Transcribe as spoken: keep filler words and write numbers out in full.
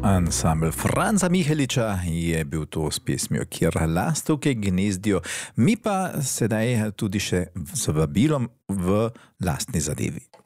Ansambl Franca Miheliča je bil to s pesmijo Kjer lastovke gnezdijo, mi pa sedaj tudi še z vabilom v lastni zadevi.